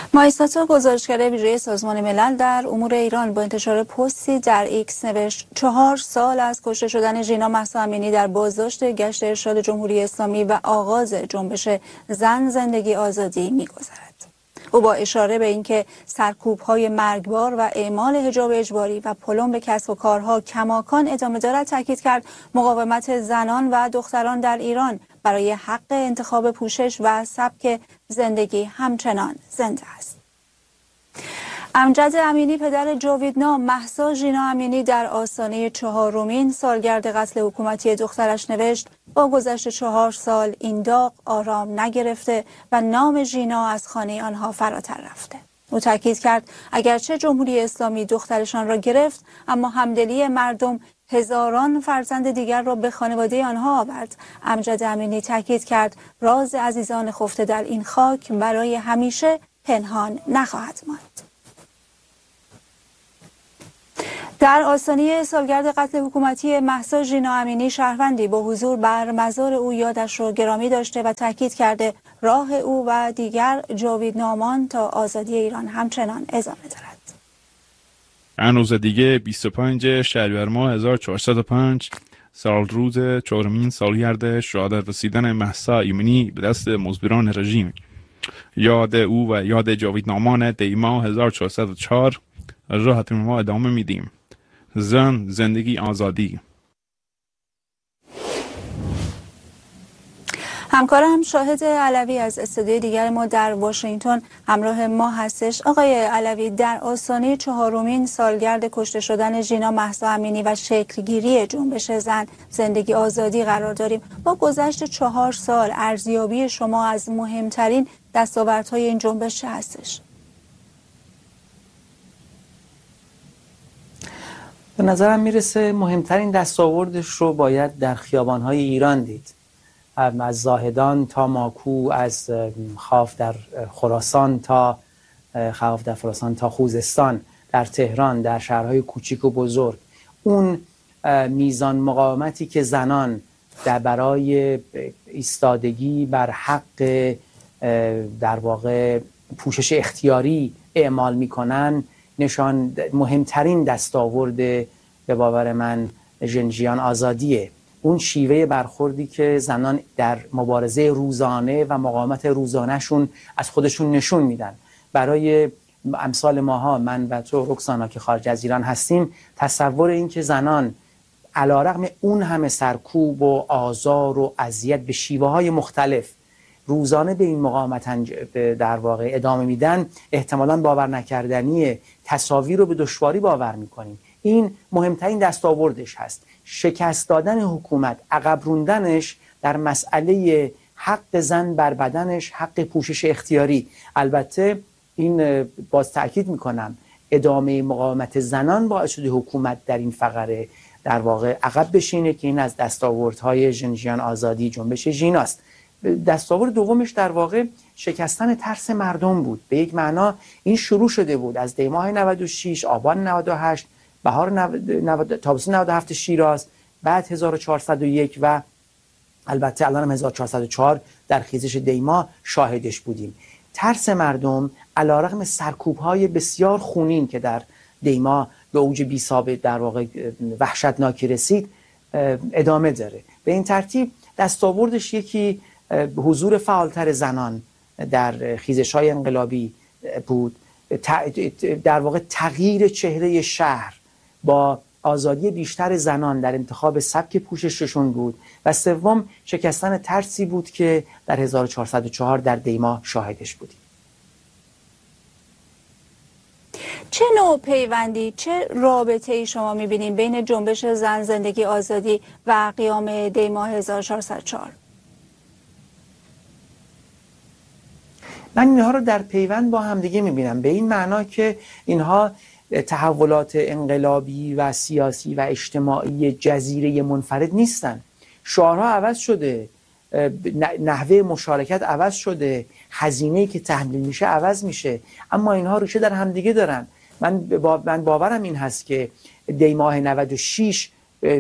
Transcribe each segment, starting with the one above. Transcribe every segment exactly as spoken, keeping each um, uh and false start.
مایساتا گزارشگر ویژه سازمان ملل در امور ایران با انتشار پستی در ایکس نوشت چهار سال از کشته شدن ژینا مهسا امینی در بازداشت گشت ارشاد جمهوری اسلامی و آغاز جنبش زن زندگی آزادی می‌گذرد. او با اشاره به اینکه سرکوب‌های مرگبار و اعمال حجاب اجباری و پلم به کسب و کارها کماکان ادامه دارد تاکید کرد مقاومت زنان و دختران در ایران برای حق انتخاب پوشش و سبک زندگی همچنان زنده است. امجد امینی پدر جاویدنام مهسا ژینا امینی در آستانه چهارمین سالگرد قتل حکومتی دخترش نوشت با گذشت چهار سال این داغ آرام نگرفته و نام ژینا از خانه آنها فراتر رفته. او تاکید کرد اگرچه جمهوری اسلامی دخترشان را گرفت اما همدلی مردم هزاران فرزند دیگر را به خانواده آنها آورد. امجد امینی تاکید کرد راز عزیزان خفته در این خاک برای همیشه پنهان نخواهد ماند. در آستانه سالگرد قتل حکومتی مهسا ژینا امینی شهروندی با حضور بر مزار او یادش را گرامی داشته و تاکید کرده راه او و دیگر جاویدنامان تا آزادی ایران همچنان ادامه دارد. چند روز دیگه بیست و پنجم شهریور ماه هزار و چهارصد و پنج سال روز چهارمین سالگرد شهادت رسیدن مهسا امینی به دست مزدوران رژیم. یاد او و یاد جاویدنامان دیما هزار و چهارصد و چهار راحت ما ادامه میدیم. زن زندگی آزادی. همکارم شاهد علوی از استودیوی دیگر ما در واشنگتن همراه ما هستش. آقای علوی، در آستانه چهارمین سالگرد کشته شدن ژینا مهسا امینی و شکلگیری جنبش زن زندگی آزادی قرار داریم. با گذشت چهار سال ارزیابی شما از مهمترین دستاوردهای این جنبش چه هستش؟ به نظرم میرسه مهمترین دستاوردش رو باید در خیابان‌های ایران دید. از زاهدان تا ماکو، از خاف در خراسان تا خاف در خراسان تا خوزستان، در تهران، در شهرهای کوچیک و بزرگ، اون میزان مقاومتی که زنان در برای ایستادگی بر حق در واقع پوشش اختیاری اعمال میکنن نشان مهمترین دستاورد به باور من ژنژیان آزادیه. اون شیوه برخوردی که زنان در مبارزه روزانه و مقاومت روزانهشون از خودشون نشون میدن. برای امثال ماها، من و تو رکسانا که خارج از ایران هستیم، تصور این که زنان علیرغم اون همه سرکوب و آزار و اذیت به شیوه های مختلف روزانه به این مقاومت در واقع ادامه میدن، احتمالاً باور نکردنیه. تصاویر رو به دشواری باور میکنیم. این مهمترین دستاوردش هست. شکست دادن حکومت، عقب روندنش در مسئله حق زن بر بدنش، حق پوشش اختیاری. البته این باز تأکید میکنم ادامه مقاومت زنان باعث شده حکومت در این فقره در واقع عقب بشینه که این از دستاوردهای ژنژیان آزادی جنبش ژیناست. دستاورد دومش در واقع شکستن ترس مردم بود. به یک معنا این شروع شده بود از دی ماه نود و شش، آبان نود و هشت، بهار تابستون نود و هفت شیراز، بعد هزار و چهارصد و یک و البته الان هم هزار و چهارصد و چهار در خیزش دی ماه شاهدش بودیم. ترس مردم علیرغم سرکوب‌های بسیار خونین که در دی ماه به اوج بی‌سابقه در واقع وحشتناکی رسید ادامه داره. به این ترتیب دستاوردش یکی حضور فعالتر زنان در خیزش‌های انقلابی بود، در واقع تغییر چهره شهر با آزادی بیشتر زنان در انتخاب سبک پوشششون بود و سوم شکستن ترسی بود که در هزار و چهارصد و چهار در دی ماه شاهدش بودیم. چه نوع پیوندی، چه رابطه‌ای شما می‌بینید بین جنبش زن زندگی آزادی و قیام دی ماه هزار و چهارصد و چهار؟ من اینها رو در پیوند با هم دیگه می‌بینم، به این معنا که اینها تحولات انقلابی و سیاسی و اجتماعی جزیره منفرد نیستن. شعارها عوض شده، نحوه مشارکت عوض شده، هزینه‌ای که تحمیل میشه عوض میشه، اما اینها ریشه در همدیگه دارن. من با من باورم این هست که دی ماه نود و شش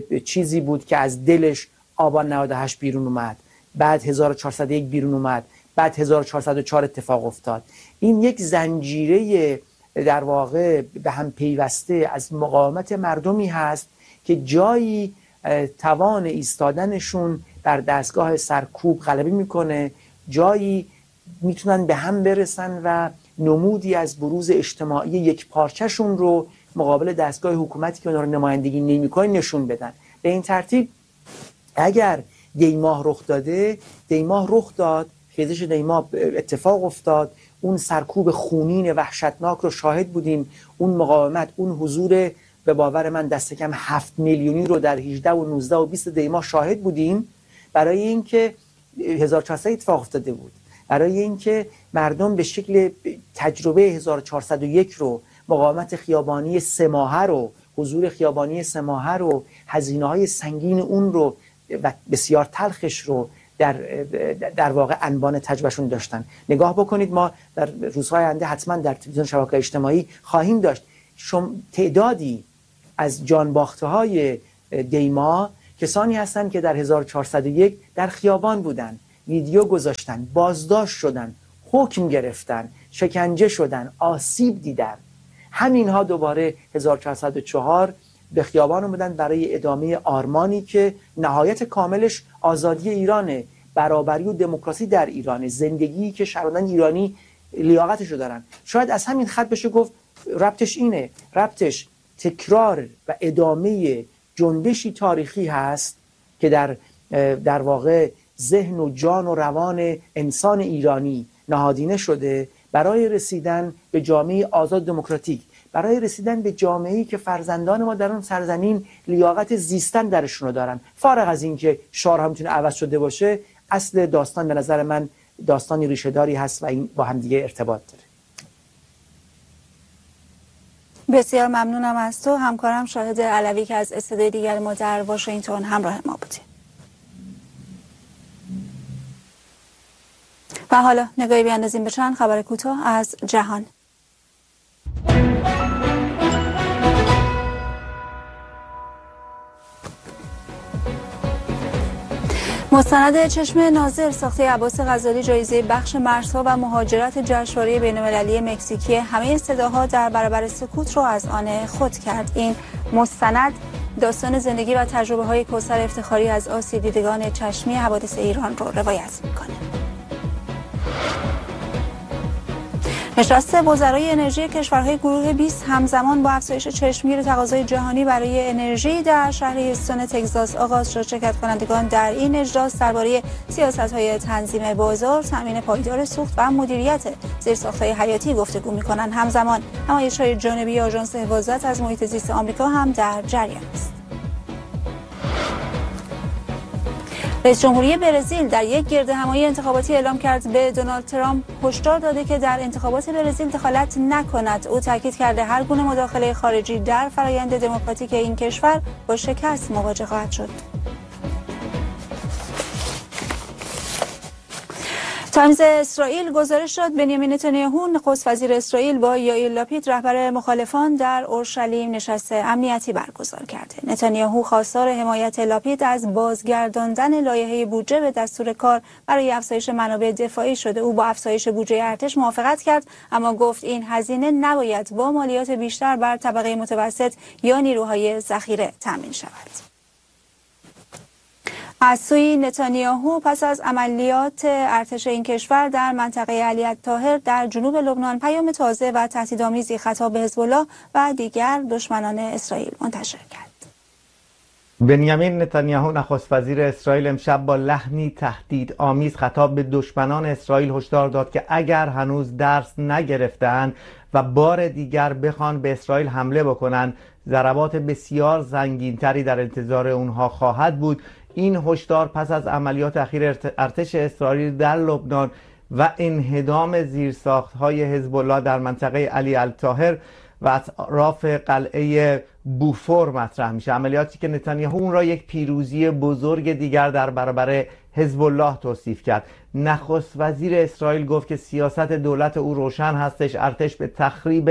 چیزی بود که از دلش آبان نود و هشت بیرون اومد، بعد هزار و چهارصد و یک بیرون اومد، بعد هزار و چهارصد و چهار اتفاق افتاد. این یک زنجیره در واقع به هم پیوسته از مقاومت مردمی هست که جایی توان ایستادنشون بر دستگاه سرکوب غلبه میکنه، جایی میتونن به هم برسن و نمودی از بروز اجتماعی یک پارچهشون رو مقابل دستگاه حکومتی که اونها رو نمایندگی نمیکنه نشون بدن. به این ترتیب اگر دیماه رخ داده، دیماه رخ داد، خیزش دیماه اتفاق افتاد، اون سرکوب خونین وحشتناک رو شاهد بودیم، اون مقاومت، اون حضور به باور من دست کم هفت میلیونی رو در هجده و نوزده و بیست دیماه شاهد بودیم. برای اینکه هزار و چهارصد اتفاق افتاده بود، برای اینکه مردم به شکل تجربه هزار و چهارصد و یک رو، مقاومت خیابانی سه ماهه رو، حضور خیابانی سه ماهه رو، هزینه‌های سنگین اون رو و بسیار تلخش رو در در واقع انبان تجربهشون داشتن. نگاه بکنید، ما در روزهای آینده حتما در تلویزیون شبکه‌های اجتماعی خواهیم داشت شم تعدادی از جانباخته‌های دیما کسانی هستند که در هزار و چهارصد و یک در خیابان بودن، ویدیو گذاشتن، بازداشت شدن، حکم گرفتن، شکنجه شدن، آسیب دیدن. همینها دوباره هزار و چهارصد و چهار به خیابان اومدن برای ادامه آرمانی که نهایت کاملش آزادی ایرانه، برابری و دموکراسی در ایرانه، زندگی که شهروندان ایرانی لیاقتشو دارن. شاید از همین خط بشه گفت ربطش اینه، ربطش تکرار و ادامه جنبشی تاریخی هست که در در واقع ذهن و جان و روان انسان ایرانی نهادینه شده برای رسیدن به جامعه آزاد دموکراتیک، برای رسیدن به جامعه‌ای که فرزندان ما در اون سرزمین لیاقت زیستن درشون رو دارن. فارغ از این که شعار هم میتونه عوض شده باشه، اصل داستان به نظر من داستانی ریشه‌داری هست و این با هم دیگه ارتباط داره. بسیار ممنونم از تو همکارم شاهد علوی که از استودیوی دیگر ما در واشنگتن همراه ما بودیم. و حالا نگاهی بیاندازیم به چند خبر کوتاه از جهان. مستند چشم ناظر ساخته عباس غزالی جایزه بخش مرزها و مهاجرت جشنواره بین‌المللی مکزیکی همه صداها در برابر سکوت را از آن خود کرد. این مستند داستان زندگی و تجربه های کوثر افتخاری از آسیب دیدگان چشمی حوادث ایران را روایت می‌کند. نشست وزرای انرژی کشورهای گروه بیست همزمان با افزایش چشمگیر تقاضای جهانی برای انرژی در شهر هیوستون تگزاس آغاز شد. شرکت کنندگان در این اجلاس درباره سیاست‌های تنظیم بازار، تامین پایدار سوخت و مدیریت زیرساخت‌های حیاتی گفتگو می‌کنند. همزمان نمایش‌های جانبی آژانس حفاظت از محیط زیست آمریکا هم در جریان است. رئیس جمهوری برزیل در یک گردهمایی انتخاباتی اعلام کرد به دونالد ترامپ هشدار داده که در انتخابات برزیل دخالت نکند. او تاکید کرده هر گونه مداخله خارجی در فرآیند دموکراتیک این کشور با شکست مواجه خواهد شد. تایمز اسرائیل گزارش داد بنیامین نتانیاهو نخست وزیر اسرائیل با یائیر لاپید رهبر مخالفان در اورشلیم نشست امنیتی برگزار کرده. نتانیاهو خواستار حمایت لاپید از بازگرداندن لایحه بودجه به دستور کار برای افزایش منابع دفاعی شده. او با افزایش بودجه ارتش موافقت کرد، اما گفت این هزینه نباید با مالیات بیشتر بر طبقه متوسط یا نیروهای ذخیره تامین شود. از سوی نتانیاهو پس از عملیات ارتش این کشور در منطقه علی الطاهر در جنوب لبنان پیام تازه و تهدیدآمیزی خطاب به حزب الله و دیگر دشمنان اسرائیل منتشر کرد. بنیامین نتانیاهو نخست وزیر اسرائیل امشب با لحنی تهدیدآمیز خطاب به دشمنان اسرائیل هشدار داد که اگر هنوز درس نگرفتند و بار دیگر بخوان به اسرائیل حمله بکنند، ضربات بسیار سنگین‌تری در انتظار اونها خواهد بود. این هشدار پس از عملیات اخیر ارتش اسرائیل در لبنان و انهدام زیرساخت‌های حزب الله در منطقه علی الطاهر و اطراف قلعه بوفور مطرح میشه. عملیاتی که نتانیاهو اون را یک پیروزی بزرگ دیگر در برابر حزب الله توصیف کرد. نخست وزیر اسرائیل گفت که سیاست دولت او روشن هستش، ارتش به تخریب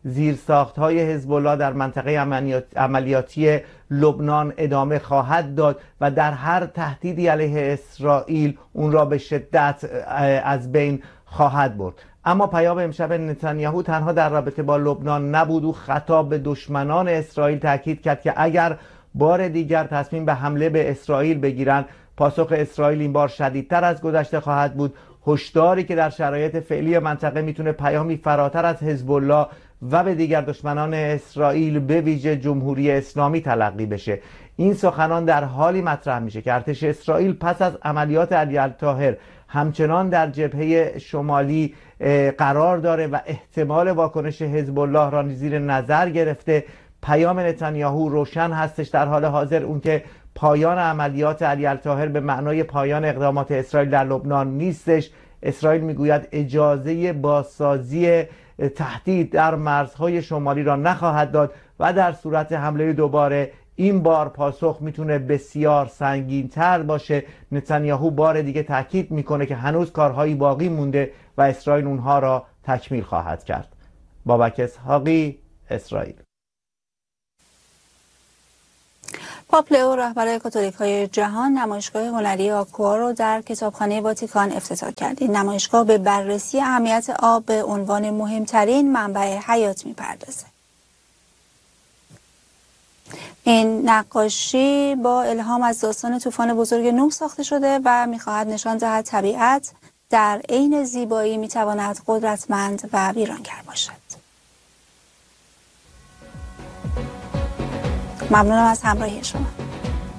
زیرساخت‌های حزب الله در منطقه عملیاتی لبنان ادامه خواهد داد و در هر تهدیدی علیه اسرائیل اون را به شدت از بین خواهد برد. اما پیام امشب نتانیاهو تنها در رابطه با لبنان نبود. او خطاب به دشمنان اسرائیل تاکید کرد که اگر بار دیگر تصمیم به حمله به اسرائیل بگیرند، پاسخ اسرائیل این بار شدیدتر از گذشته خواهد بود. هشداری که در شرایط فعلی منطقه میتونه پیامی فراتر از حزب الله و به دیگر دشمنان اسرائیل به ویژه جمهوری اسلامی تلقی بشه. این سخنان در حالی مطرح میشه که ارتش اسرائیل پس از عملیات علی الطاهر همچنان در جبهه شمالی قرار داره و احتمال واکنش حزب الله را زیر نظر گرفته. پیام نتانیاهو روشن هستش در حال حاضر، اون که پایان عملیات علی الطاهر به معنای پایان اقدامات اسرائیل در لبنان نیستش. اسرائیل میگوید اجازه بازسازی تهدید در مرزهای شمالی را نخواهد داد و در صورت حمله دوباره این بار پاسخ میتونه بسیار سنگین‌تر باشه. نتانیاهو بار دیگه تاکید میکنه که هنوز کارهایی باقی مونده و اسرائیل اونها را تکمیل خواهد کرد. بابک اسحاقی، اسرائیل. پاپ لئو رهبر کاتولیک‌های جهان نمایشگاه هنری آکوا رو در کتابخانه واتیکان افتتاح کرد. این نمایشگاه به بررسی اهمیت آب به عنوان مهمترین منبع حیات می‌پردازه. این نقاشی با الهام از داستان طوفان بزرگ نوح ساخته شده و می‌خواهد نشان دهد طبیعت در عین زیبایی می‌تواند قدرتمند و ویرانگر باشد. ممنونم از همراهی شما.